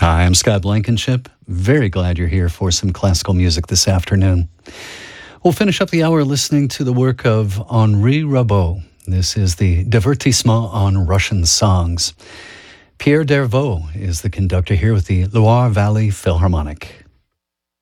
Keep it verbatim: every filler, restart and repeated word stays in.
Hi, I'm Scott Blankenship. Very glad you're here for some classical music this afternoon. We'll finish up the hour listening to the work of Henri Rabaud. This is the Divertissement on Russian Songs. Pierre Dervaux is the conductor here with the Loire Valley Philharmonic.